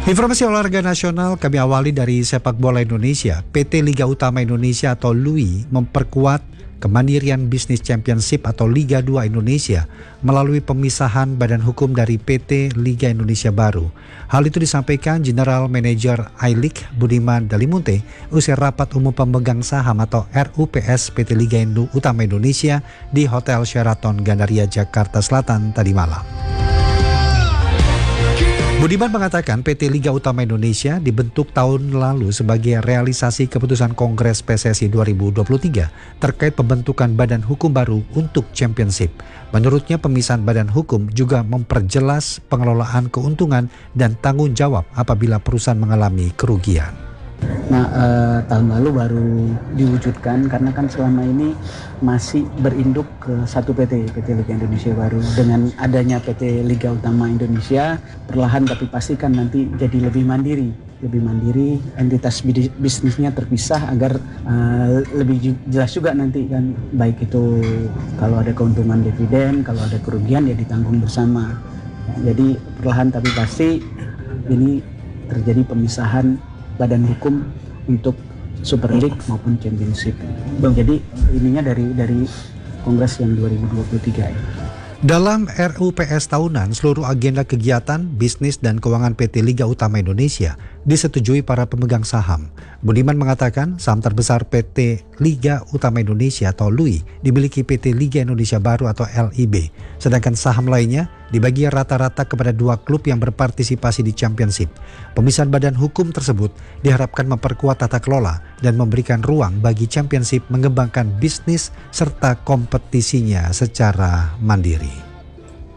Informasi olahraga nasional kami awali dari sepak bola Indonesia. PT Liga Utama Indonesia atau LUI memperkuat kemandirian bisnis championship atau Liga 2 Indonesia melalui pemisahan badan hukum dari PT Liga Indonesia Baru. Hal itu disampaikan General Manager I-League Budiman Dalimunte usai rapat umum pemegang saham atau RUPS PT Liga Utama Indonesia di Hotel Sheraton Gandaria Jakarta Selatan tadi malam. Budiman mengatakan PT Liga Utama Indonesia dibentuk tahun lalu sebagai realisasi keputusan Kongres PSSI 2023 terkait pembentukan badan hukum baru untuk championship. Menurutnya pemisahan badan hukum juga memperjelas pengelolaan keuntungan dan tanggung jawab apabila perusahaan mengalami kerugian. Tahun lalu baru diwujudkan karena kan selama ini masih berinduk ke satu PT Liga Indonesia Baru. Dengan adanya PT Liga Utama Indonesia, perlahan tapi pastikan nanti jadi lebih mandiri, entitas bisnisnya terpisah agar lebih jelas juga nanti kan, baik itu kalau ada keuntungan dividen, kalau ada kerugian ya ditanggung bersama. Jadi perlahan tapi pasti ini terjadi pemisahan badan hukum untuk Super League maupun Championship. Jadi ininya dari Kongres yang 2023 ya. Dalam RUPS tahunan, seluruh agenda kegiatan, bisnis, dan keuangan PT Liga Utama Indonesia disetujui para pemegang saham. Budiman mengatakan saham terbesar PT Liga Utama Indonesia atau LUI dimiliki PT Liga Indonesia Baru atau LIB. Sedangkan saham lainnya dibagi rata-rata kepada 2 klub yang berpartisipasi di Championship. Pemisahan badan hukum tersebut diharapkan memperkuat tata kelola dan memberikan ruang bagi Championship mengembangkan bisnis serta kompetisinya secara mandiri.